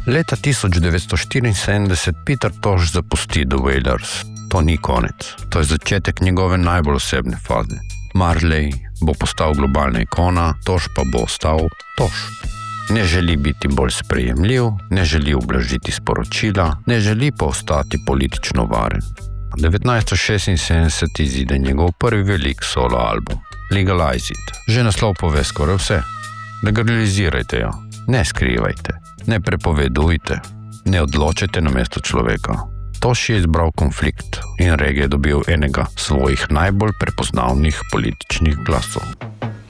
Leta 1974 Peter Tosh zapusti The Wailers. To ni konec. To je začetek njegove najbolj osebne faze. Marley bo postal globalna ikona, Tosh pa bo ostal Tosh. Ne želi biti bolj sprejemljiv, ne želi ublažiti sporočila, ne želi pa ostati politično varen. 1976 izide njegov prvi velik solo album, Legalize It. Že naslov pove skoraj vse. Legalizirajte jo, ne skrivajte, ne prepovedujte, ne odločite namesto človeka. Tosh je izbral konflikt in reggae je dobil enega svojih najbolj prepoznavnih političnih glasov.